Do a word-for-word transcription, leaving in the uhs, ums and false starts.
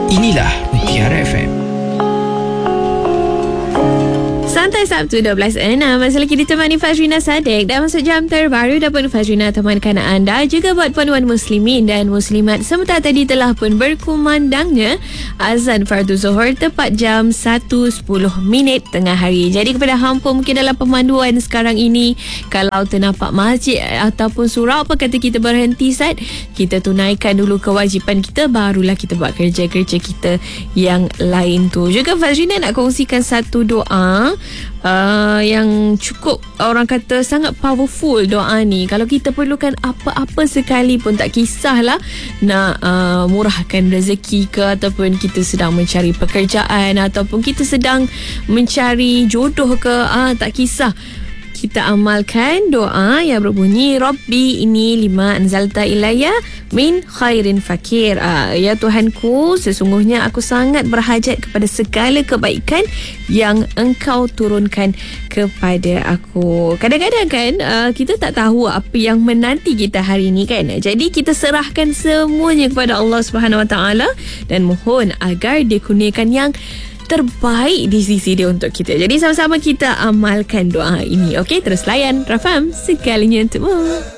Inilah Mutiara F M. Santai Sabtu dua belas enam. Masih lagi ditemani Fazrina Sadek dan masuk jam terbaru dapat Fazrina temankan anda juga buat puan-puan muslimin dan muslimat. Sementara tadi telah pun berkumandangnya azan fardu zuhur tepat jam satu sepuluh minit tengah hari. Jadi kepada hampa mungkin dalam pemanduan sekarang ini, kalau ternampak masjid ataupun surau apa kata kita berhenti Sad, kita tunaikan dulu kewajipan kita, barulah kita buat kerja-kerja kita yang lain tu. Juga Fazrina nak kongsikan satu doa Uh, yang cukup orang kata sangat powerful doa ni. Kalau kita perlukan apa-apa sekali pun, tak kisahlah nak uh, murahkan rezeki ke, ataupun kita sedang mencari pekerjaan, ataupun kita sedang mencari jodoh ke, uh, tak kisah, kita amalkan doa yang berbunyi Rabbi ini lima anzalta ilayya min khairin fakir. Ah, ya Tuhanku, sesungguhnya aku sangat berhajat kepada segala kebaikan yang Engkau turunkan kepada aku. Kadang-kadang kan uh, kita tak tahu apa yang menanti kita hari ini kan. Jadi kita serahkan semuanya kepada Allah Subhanahu Wa Taala dan mohon agar Dia kurniakan yang terbaik di sisi Dia untuk kita. Jadi sama-sama kita amalkan doa ini. Okey, terus layan Rafam, segalanya untukmu.